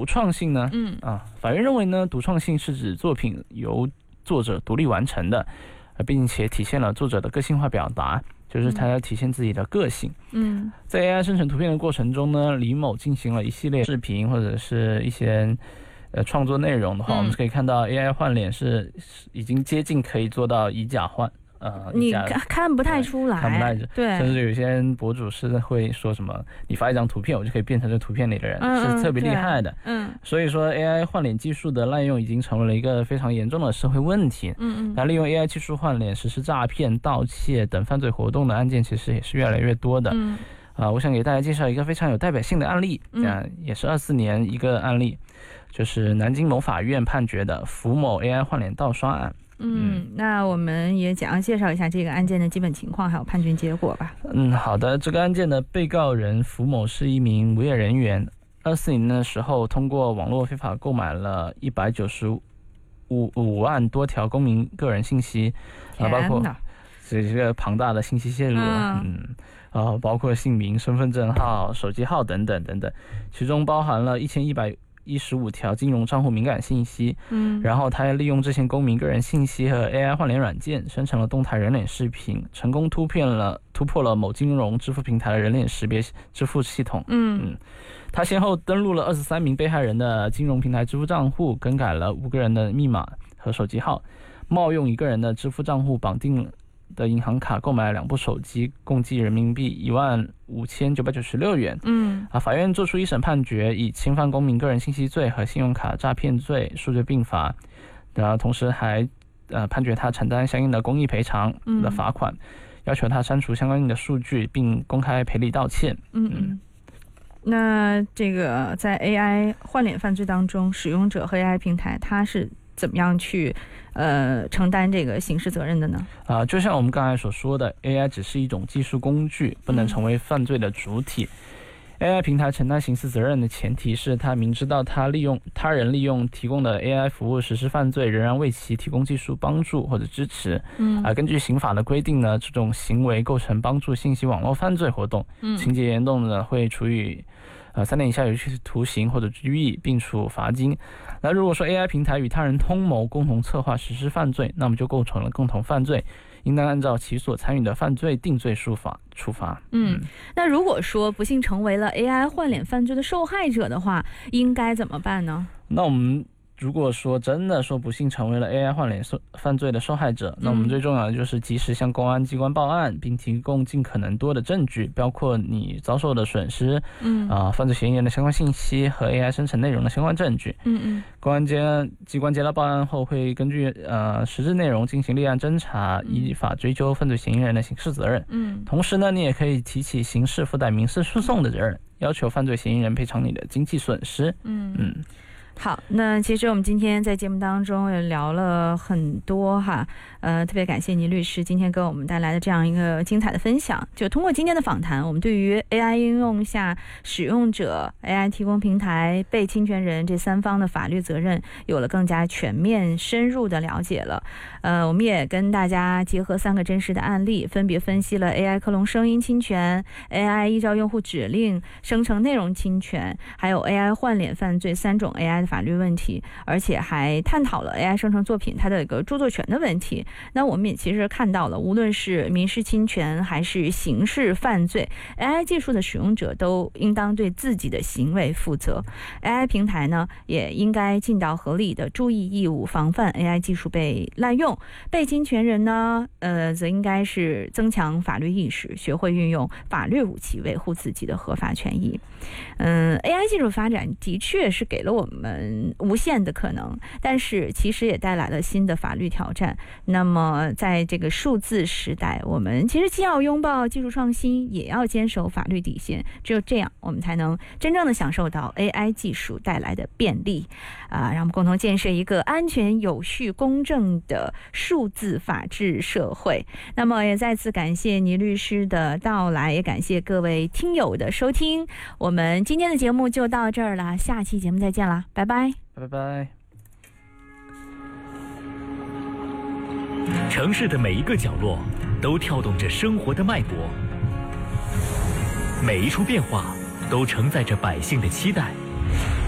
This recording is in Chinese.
独创性呢？法院认为呢，独创性是指作品由作者独立完成的，并且体现了作者的个性化表达，就是他要体现自己的个性。在 AI 生成图片的过程中呢，李某进行了一系列视频或者是一些创作内容的话，我们可以看到 AI 换脸是已经接近可以做到以假换。 你看不太出来， 看不太对， 甚至有些博主是会说什么，你发一张图片，我就可以变成这图片里的人，是特别厉害的。所以说 AI 换脸技术的滥用已经成为了一个非常严重的社会问题。那利用 AI 技术换脸实施诈骗、盗窃等犯罪活动的案件，其实也是越来越多的。我想给大家介绍一个非常有代表性的案例，也是24年一个案例，就是南京某法院判决的福某 AI 换脸盗刷案。 那我们也简要介绍一下这个案件的基本情况还有判决结果吧。 好的，这个案件的被告人福某是一名无业人员，24年的时候通过网络非法购买了195万多条公民个人信息，包括这个庞大的信息泄露，包括姓名、身份证号、手机号等等等等，其中包含了1115条金融账户敏感信息。然后他利用这些公民个人信息和 AI 换脸软件生成了动态人脸视频，成功突破了某金融支付平台的人脸识别支付系统。他先后登录了23名被害人的金融平台支付账户，更改了5个人的密码和手机号，冒用1个人的支付账户绑定的银行卡购买了2部手机，共计人民币15996元。法院作出一审判决，以侵犯公民个人信息罪和信用卡诈骗罪数罪并罚，然后同时还判决他承担相应的公益赔偿的罚款，要求他删除相应的数据并公开赔礼道歉。 那这个在 AI 换脸犯罪当中，使用者和 AI 平台它是怎么样去承担这个刑事责任的呢？ 就像我们刚才所说的， AI 只是一种技术工具，不能成为犯罪的主体。AI 平台承担刑事责任的前提是他明知道他人利用提供的 AI 服务实施犯罪，仍然为其提供技术帮助或者支持。根据刑法的规定呢，这种行为构成帮助信息网络犯罪活动，情节严重的会处以3年以下有期徒刑或者拘役，并处罚金。那如果说 AI 平台与他人通谋，共同策划实施犯罪，那么就构成了共同犯罪，应当按照其所参与的犯罪定罪处罚。 那如果说不幸成为了 AI 换脸犯罪的受害者的话，应该怎么办呢？ 那我们如果说真的说不幸成为了 AI 换脸犯罪的受害者，那我们最重要的就是及时向公安机关报案，并提供尽可能多的证据，包括你遭受的损失，犯罪嫌疑人的相关信息和 AI 生成内容的相关证据。公安机关接到报案后，会根据实质内容进行立案侦查，依法追究犯罪嫌疑人的刑事责任。同时呢，你也可以提起刑事附带民事诉讼的责任，要求犯罪嫌疑人赔偿你的经济损失。 好，那其实我们今天在节目当中也聊了很多哈，特别感谢倪律师今天给我们带来的这样一个精彩的分享。就通过今天的访谈，我们对于 AI 应用下使用者、AI 提供平台、被侵权人这3方的法律责任有了更加全面深入的了解了。我们也跟大家结合3个真实的案例，分别分析了 AI 克隆声音侵权、AI 依照用户指令生成内容侵权，还有 AI 换脸犯罪3种 AI 的法律问题，而且还探讨了 AI 生成作品它的一个著作权的问题。那我们也其实看到了，无论是民事侵权还是刑事犯罪， AI 技术的使用者都应当对自己的行为负责。 AI 平台呢也应该尽到合理的注意义务，防范 AI 技术被滥用。被侵权人呢则应该是增强法律意识，学会运用法律武器维护自己的合法权益。AI 技术发展的确是给了我们无限的可能，但是其实也带来了新的法律挑战。那么在这个数字时代，我们其实既要拥抱技术创新，也要坚守法律底线，只有这样我们才能真正的享受到 AI 技术带来的便利让我们共同建设一个安全、有序、公正的数字法治社会。那么也再次感谢倪律师的到来，也感谢各位听友的收听。我们今天的节目就到这儿了，下期节目再见了，拜拜。 拜拜。 城市的每一个角落都跳动着生活的脉搏，每一处变化都承载着百姓的期待。